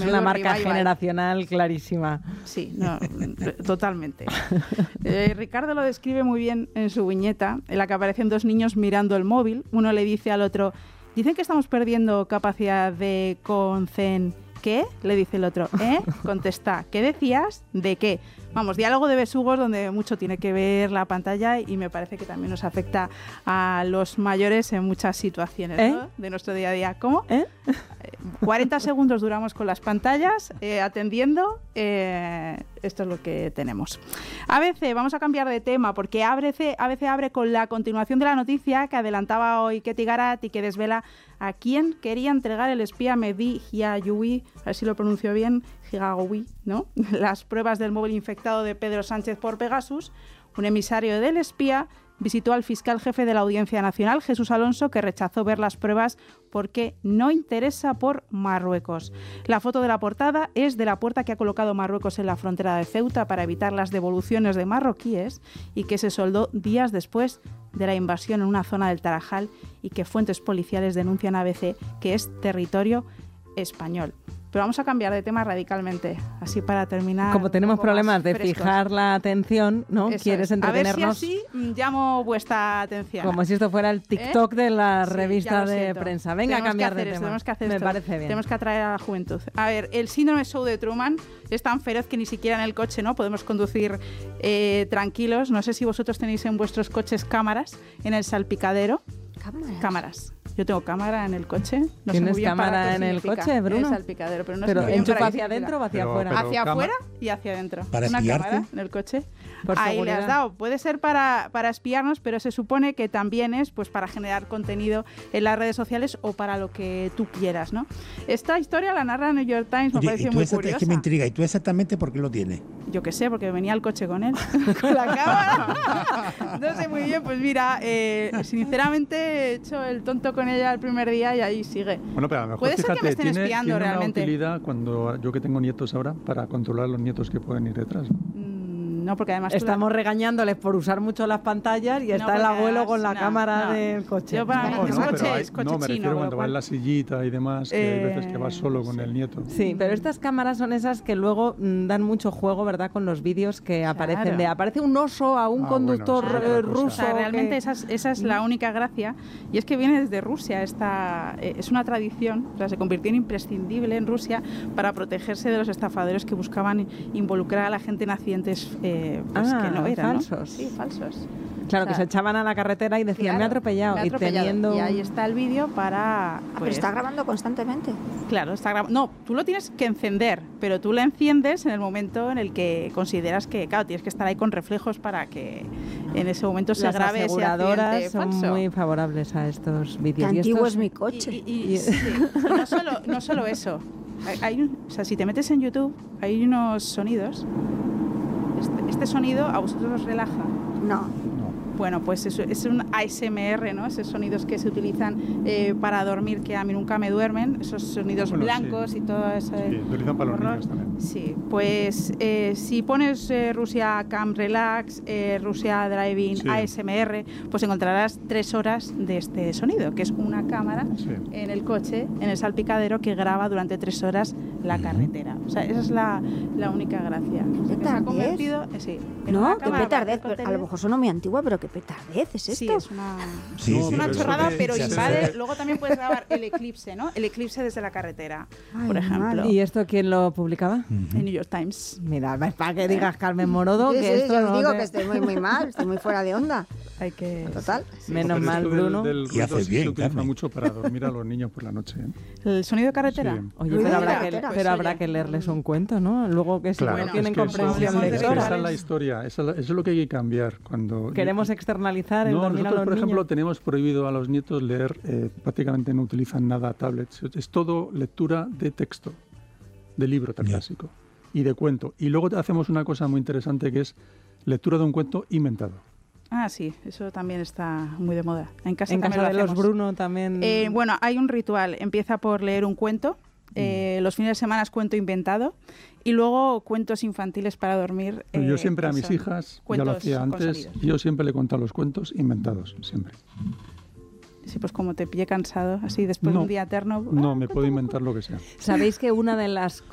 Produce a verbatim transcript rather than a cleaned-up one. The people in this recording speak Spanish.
Es una marca revival. generacional clarísima. Sí, no, totalmente. Eh, Ricardo lo describe muy bien en su viñeta, en la que aparecen dos niños mirando el móvil. Uno le dice al otro, dicen que estamos perdiendo capacidad de concen... ¿Qué? Le dice el otro. ¿Eh? Contesta. ¿Qué decías? ¿De qué? Vamos, diálogo de besugos donde mucho tiene que ver la pantalla y me parece que también nos afecta a los mayores en muchas situaciones, ¿eh? ¿no? De nuestro día a día. ¿Cómo? ¿Eh? cuarenta segundos duramos con las pantallas eh, atendiendo. Eh, esto es lo que tenemos. A veces, vamos a cambiar de tema porque A B C, A B C abre con la continuación de la noticia que adelantaba hoy Ketty Garat y que desvela a quién quería entregar el espía Mehdi Hiayoui, a ver si lo pronuncio bien, Hiayoui, ¿no? Las pruebas del móvil infectado de Pedro Sánchez por Pegasus. Un emisario del espía visitó al fiscal jefe de la Audiencia Nacional, Jesús Alonso, que rechazó ver las pruebas porque no interesa por Marruecos. La foto de la portada es de la puerta que ha colocado Marruecos en la frontera de Ceuta para evitar las devoluciones de marroquíes y que se soldó días después de la invasión en una zona del Tarajal y que fuentes policiales denuncian a A B C que es territorio español. Pero vamos a cambiar de tema radicalmente, así para terminar. Como tenemos problemas de frescos. fijar la atención, ¿no? Eso Quieres es. entretenernos. A ver si así llamo vuestra atención. Como si esto fuera el TikTok ¿Eh? de la sí, revista de siento. prensa. Venga, tenemos a cambiar que hacer de esto, tema. Tenemos que hacer Me esto. parece bien. Tenemos que atraer a la juventud. A ver, el síndrome show de Truman es tan feroz que ni siquiera en el coche, ¿no? Podemos conducir eh, tranquilos. No sé si vosotros tenéis en vuestros coches cámaras en el salpicadero. Cámaras. Cámaras. Yo tengo cámara en el coche. No ¿Tienes sé muy bien cámara en el coche, Bruno? En el salpicadero, pero no pero sé muy bien ¿enchufa para hacia adentro o hacia pero, afuera? pero hacia cama... afuera y hacia adentro. ¿Para Una espiarte? cámara en el coche. Por Ahí seguridad. le has dado. Puede ser para, para espiarnos, pero se supone que también es pues para generar contenido en las redes sociales o para lo que tú quieras, ¿no? Esta historia la narra New York Times, me Oye, pareció ¿y tú muy esa- curiosa. Es que me intriga. ¿Y tú exactamente por qué lo tienes? Yo qué sé, porque venía al coche con él, con la cámara. No sé muy bien, pues mira, eh, sinceramente he hecho el tonto con ella el primer día y ahí sigue. Bueno, pero a lo mejor Puede ser fíjate, que me estén tiene, espiando tiene realmente. una utilidad cuando yo que tengo nietos ahora para controlar los nietos que pueden ir detrás. Mm, No, porque además... tú la- Estamos regañándoles por usar mucho las pantallas y No, está porque el abuelo además- con la no, cámara no. del coche. Yo para mí No, ese no, coche pero hay- es coche no, me chino, refiero con cuando lo va en cual- la sillita y demás, que hay veces que va Eh, solo con sí. el nieto. Sí, pero estas cámaras son esas que luego mm, dan mucho juego, ¿verdad? Con los vídeos que aparecen de aparece un oso a un Ah, conductor bueno, sí, eh, otra cosa. O ruso. sea, realmente que- esa es, esa es la única gracia y es que viene desde Rusia. Esta, eh, es una tradición, o sea, se convirtió en imprescindible en Rusia para protegerse de los estafadores que buscaban involucrar a la gente en accidentes eh, pues, Ah, que no eran, ¿no? falsos. Sí, falsos. Claro, O que sea, se echaban a la carretera y decían, claro, me ha atropellado. me ha Y atropellado. teniendo... Y ahí está el vídeo para... Ah, pero pues, está grabando constantemente. Claro, está grabando. No, tú lo tienes que encender, pero tú lo enciendes en el momento en el que consideras que, claro, tienes que estar ahí con reflejos para que en ese momento se Las grabe ese aseguradoras accidente son falso. muy favorables a estos Qué vídeos. Y antiguo estos- es mi coche. Y, y- y- sí, y no, solo, no solo eso. Hay, hay un- o sea, si te metes en YouTube, hay unos sonidos. Este, este sonido a vosotros os relaja. No. Bueno, pues es, es un A S M R, ¿no? Esos sonidos que se utilizan eh, para dormir, que a mí nunca me duermen, esos sonidos Bueno, blancos sí. y todo ese Sí, lo utilizan para los horror. niños también. Sí, pues eh, si pones eh, Rusia Cam Relax, eh, Rusia Driving Sí. A S M R, pues encontrarás tres horas de este sonido, que es una cámara Sí. en el coche, en el salpicadero, que graba durante tres horas la carretera. O sea, esa es la, la única gracia. O sea, que se ha petardez. convertido, eh, sí, en No, una qué cámara petardez. para hacer A lo mejor suena muy antigua, pero qué petardez es Sí, esto. es una, Sí, es sí, una pero chorrada, eso- pero se invade. hace- Luego también puedes grabar el eclipse, ¿no? El eclipse desde la carretera, Ay, por ejemplo. madre. ¿Y esto quién lo publicaba? En New York Times. Mira, es para que digas Carmen Morodo, Sí, que sí, esto yo no digo te- que estoy muy, muy mal, estoy muy fuera de onda. Hay que... Total. Menos Pero mal, esto del- Bruno. del Y ruido haces sí bien, se utiliza Carmen. mucho para dormir a los niños por la noche. ¿eh? ¿El sonido de carretera? Sí. Oye, Ruido pero, de habrá que, carretera. pero Pues, habrá oye, que leerles un cuento, ¿no? Luego que si Claro, no tienen es que eso- comprensión hablemos de es que lectora. esa es la historia, esa es, la- eso es lo que hay que cambiar. Cuando Queremos externalizar el No, dormir a nosotros, los por ejemplo, niños. tenemos prohibido a los nietos leer, eh, prácticamente no utilizan nada tablets. Es todo lectura de texto, de libro tan Ya. clásico y de cuento. Y luego hacemos una cosa muy interesante que es lectura de un cuento inventado. Ah, sí, eso también está muy de moda. En casa, En también casa de lo los hacemos. Bruno también... Eh, bueno, hay un ritual. Empieza por leer un cuento. eh, los fines de semana es cuento inventado. Y luego cuentos infantiles para dormir. Pero yo eh, siempre a que mis son hijas, ya lo cuentos hacía con antes, sonidos. y yo siempre le he contado los cuentos inventados, siempre. Sí, pues como te pille cansado, así después No, de un día eterno. No, ah, me puedo inventar lo que sea. Sabéis que una de las